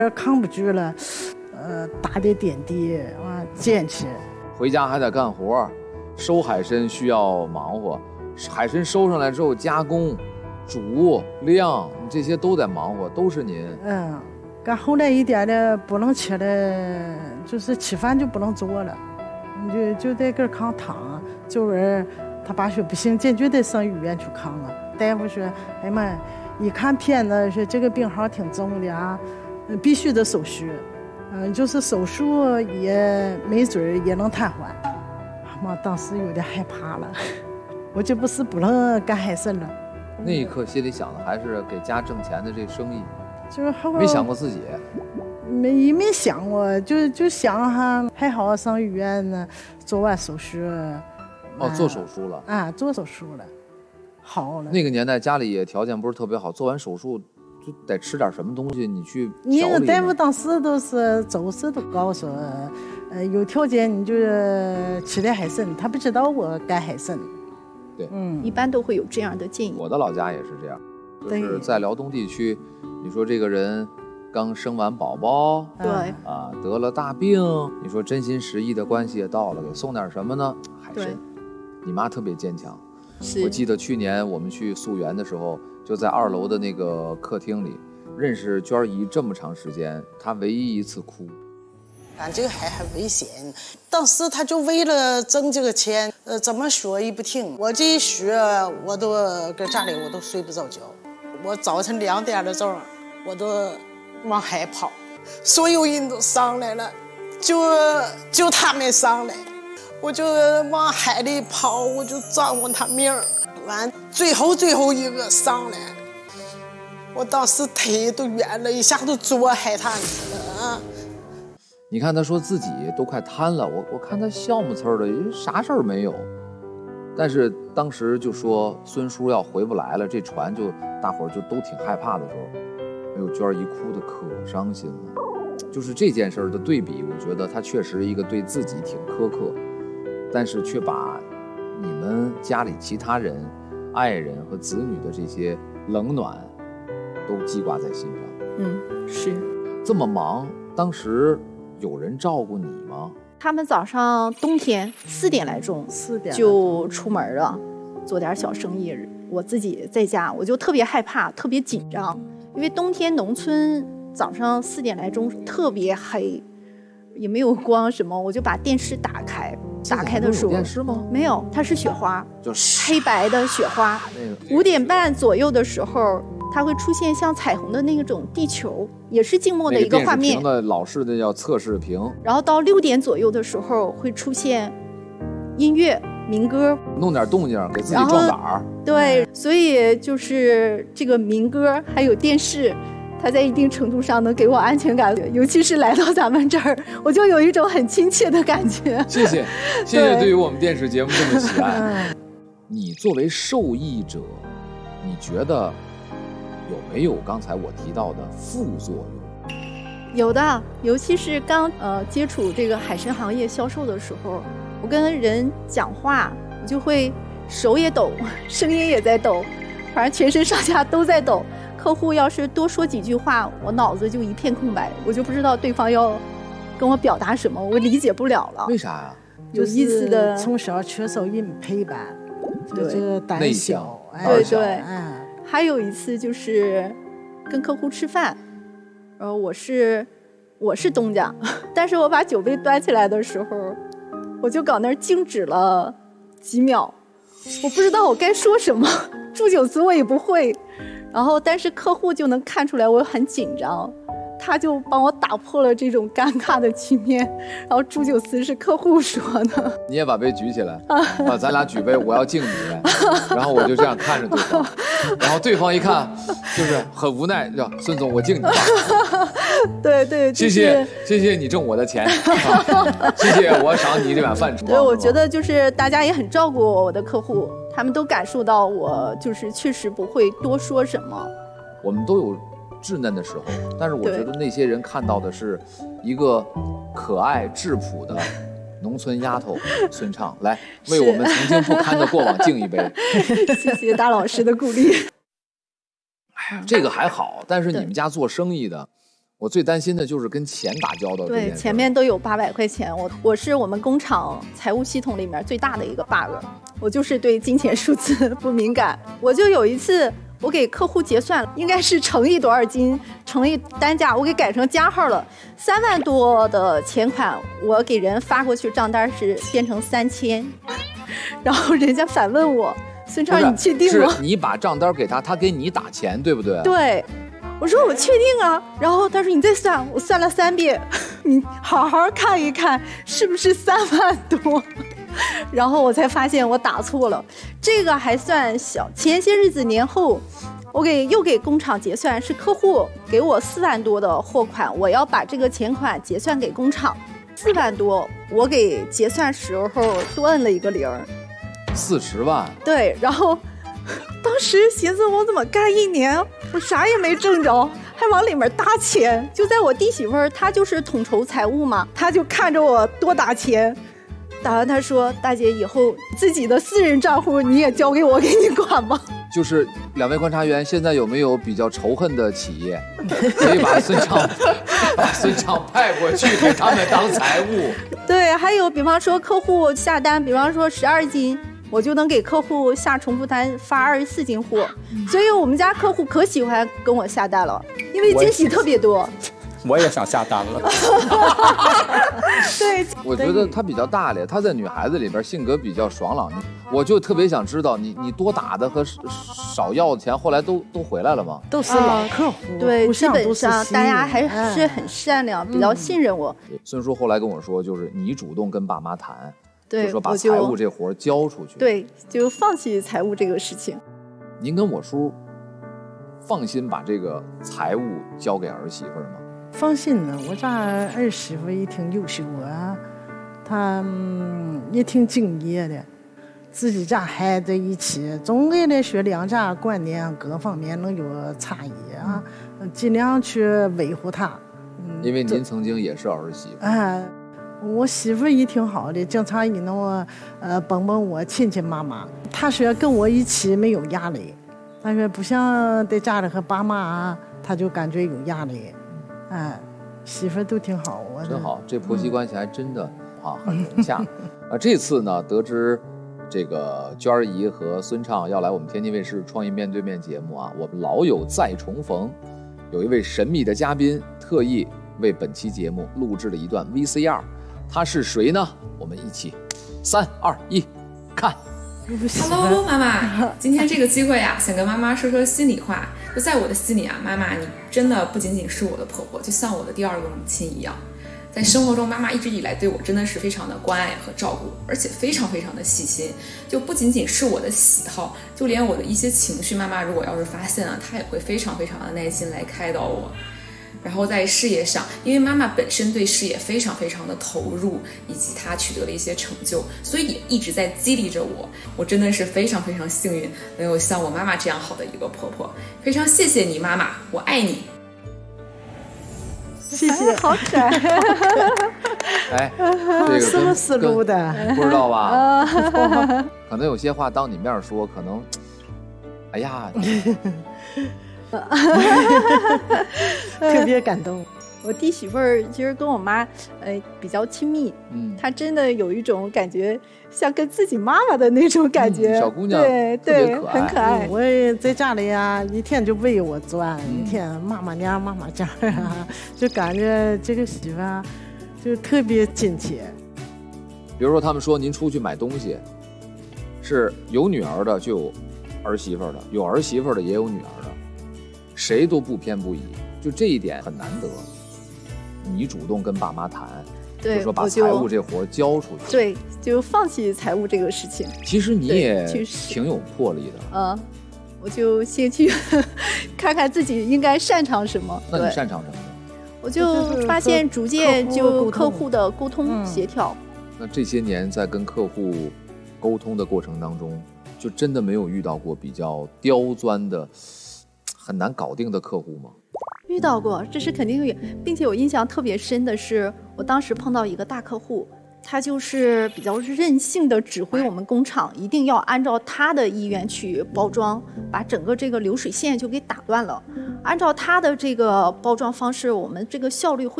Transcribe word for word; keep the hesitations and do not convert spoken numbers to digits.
扛不住了，呃，大的点滴啊，捡起。 回家还得干活，收海参需要忙活，海参收上来之后加工、煮、晾，这些都得忙活，都是您。 嗯，干后来一点的不能吃的，就是吃饭就不能做了，你就就在这扛躺。就是他爸说不行，坚决得上医院去扛了。大夫说，哎呀妈呀，一看片子说这个病号挺重的啊，必须得手术。嗯，就是手术也没准也能瘫痪。妈，当时有点害怕了，我这不是不能干海参了。 那一刻心里想的还是给家挣钱的这生意， 就是后没想过自己。 没没想过，就就想哈，还好上医院呢，做完手术。 哦，做手术了啊，做手术了，好了。 那个年代家里也条件不是特别好，做完手术就得吃点什么东西，你去那个大夫当时都是周时都告诉，呃，有条件你就吃点海参，他不知道我干海参。 对， 嗯，一般都会有这样的建议。 我的老家也是这样，就是在辽东地区，你说这个人刚生完宝宝， 对啊，得了大病，你说真心实意的关系也到了，给送点什么呢？海参。你妈特别坚强，我记得去年我们去溯源的时候，就在二楼的那个客厅里，认识娟姨这么长时间，她唯一一次哭。 俺这个还很危险，当时他就为了挣这个钱，呃，怎么说也不听。我这一学，我都搁家里我都睡不着觉，我早晨两点的钟，我都往海跑，所有人都上来了，就就他没上来。我就往海里跑，我就张望他命儿，完最后最后一个上来，我当时腿都软了，一下都坐海滩去了啊！ 你看他说自己都快瘫了，我我看他笑么呲的，啥事儿没有。但是当时就说孙叔要回不来了，这船就大伙儿就都挺害怕的时候，哎呦，娟儿姨哭得可伤心了。就是这件事儿的对比，我觉得他确实一个对自己挺苛刻。但是却把你们家里其他人、爱人和子女的这些冷暖都记挂在心上。 嗯，是。 这么忙，当时有人照顾你吗？ 他们早上冬天四点来钟， 四点就出门了，做点小生意。我自己在家，我就特别害怕，特别紧张，因为冬天农村早上四点来钟特别黑，也没有光什么，我就把电视打开。打开的时候， 电视吗？ 没有，它是雪花， 就是黑白的雪花。五点半左右的时候，它会出现像彩虹的那种地球，也是静默的一个画面。 那个电视屏的老式的叫测试屏。 然后到六点左右的时候，会出现音乐、民歌， 弄点动静给自己壮胆儿。 对，所以就是这个民歌还有电视。它在一定程度上能给我安全感，尤其是来到咱们这儿，我就有一种很亲切的感觉。 谢谢，谢谢对于我们电视节目这么喜爱。你作为受益者，你觉得有没有刚才我提到的副作用？ 有的，尤其是刚呃接触这个海参行业销售的时候，我跟人讲话，我就会手也抖，声音也在抖，反正全身上下都在抖。客户要是多说几句话，我脑子就一片空白，我就不知道对方要跟我表达什么，我理解不了了。 为啥呀？ 有意思的， 从小缺少人陪伴，就是胆小， 对对。哎，还有一次就是跟客户吃饭，呃，我是我是东家，但是我把酒杯端起来的时候，我就搞那儿静止了几秒，我不知道我该说什么，祝酒词我也不会。然后，但是客户就能看出来我很紧张，他就帮我打破了这种尴尬的局面。然后祝酒词是客户说的， 你也把杯举起来，啊，咱俩举杯，我要敬你。然后我就这样看着对方，然后对方一看，就是很无奈，叫孙总，我敬你吧。 对对， 谢谢谢谢你挣我的钱，啊、谢谢我赏你这碗饭吃。 对，我觉得就是大家也很照顾我的客户。他们都感受到我就是确实不会多说什么。 我们都有稚嫩的时候，但是我觉得那些人看到的是一个可爱质朴的农村丫头孙畅，来为我们曾经不堪的过往敬一杯。 谢谢大老师的鼓励。 哎呀，这个还好，但是你们家做生意的， 我最担心的就是跟钱打交道。 对，前面都有八百块钱，我我是我们工厂财务系统里面最大的一个 bug， 我就是对金钱数字不敏感。我就有一次，我给客户结算，应该是乘以多少斤，乘以单价，我给改成加号了，三万多的钱款，我给人发过去账单是变成三千，然后人家反问我，孙超，你确定吗？ 是你把账单给他，他给你打钱，对不对？ 对。我说我确定啊，然后他说你再算，我算了三遍，你好好看一看是不是三万多，然后我才发现我打错了，这个还算小。前些日子年后，我给又给工厂结算，是客户给我四万多的货款，我要把这个钱款结算给工厂，四万多，我给结算时候多摁了一个零， 四十万。 对，然后。当时寻思我怎么干一年我啥也没挣着，还往里面搭钱。就在我弟媳妇儿她就是统筹财务嘛，她就看着我多打钱，打完她说大姐以后自己的私人账户你也交给我给你管吧。 就是两位观察员现在有没有比较仇恨的企业可以把孙畅把孙畅派过去给他们当财务？ 对，还有比方说客户下单，比方说十二斤，我就能给客户下重复单发二十四斤货，所以我们家客户可喜欢跟我下单了，因为惊喜特别多。 我也想下单了。 对， 我觉得她比较大咧，她在女孩子里边性格比较爽朗。我就特别想知道，你你多打的和少要的钱，后来都都回来了吗？ 都是老客户， 呃、对，基本上大家还是很善良， 嗯、 比较信任我。 孙叔后来跟我说，就是你主动跟爸妈谈。 对， 就说把财务这活交出去， 对，就放弃财务这个事情。 您跟我叔放心把这个财务交给儿媳妇吗？ 放心呢，我家儿媳妇也挺优秀啊，她、嗯、也挺敬业的，自己家孩子一起，总的来说两家观念各方面能有差异啊，嗯、尽量去维护她。 嗯、因为您曾经也是儿媳妇啊。我媳妇也挺好的，经常也能呃帮帮我亲亲妈妈。她说跟我一起没有压力，她说不像在家里和爸妈啊，她就感觉有压力。哎，媳妇都挺好，我真好，这婆媳关系还真的、嗯、啊很融洽。啊，这次呢得知这个娟儿姨和孙畅要来我们天津卫视创意面对面节目啊，我们老友再重逢，有一位神秘的嘉宾特意为本期节目录制了一段 V C R。他是谁呢？我们一起，三二一，看。 Hello， 妈妈，今天这个机会啊，想跟妈妈说说心里话。就在我的心里啊，妈妈，你真的不仅仅是我的婆婆，就像我的第二个母亲一样。在生活中，妈妈一直以来对我真的是非常的关爱和照顾，而且非常非常的细心。就不仅仅是我的喜好，就连我的一些情绪，妈妈如果要是发现了，她也会非常非常的耐心来开导我。然后在事业上，因为妈妈本身对事业非常非常的投入，以及她取得了一些成就，所以也一直在激励着我。我真的是非常非常幸运，能有像我妈妈这样好的一个婆婆。非常谢谢你，妈妈，我爱你。 谢谢， 好可爱。 哎，这个什么思路的？ 不知道吧？可能有些话当你面说，可能，哎呀。 特别感动。 我弟媳妇儿其实跟我妈呃比较亲密，嗯，她真的有一种感觉像跟自己妈妈的那种感觉， 嗯、小姑娘对对，很可爱。 我在家里啊，一天就围我转，嗯、一天妈妈娘妈妈家啊，就感觉这个媳妇啊，就特别亲切。 比如说，他们说您出去买东西，是有女儿的就有儿媳妇的，有儿媳妇的也有女儿的。谁都不偏不倚，就这一点很难得。你主动跟爸妈谈， 对， 就说把财务这活交出去， 对，就放弃财务这个事情。 其实你也挺有魄力的。 嗯，我就先去看看自己应该擅长什么。 那你擅长什么呢？ 我就发现逐渐就客户的沟通协调。 那这些年在跟客户沟通的过程当中，就真的没有遇到过比较刁钻的、很难搞定的客户吗？ 遇到过，这是肯定有，并且我印象特别深的是，我当时碰到一个大客户， 他就是比较任性的指挥我们工厂一定要按照他的意愿去包装，把整个这个流水线就给打断了。按照他的这个包装方式，我们这个效率会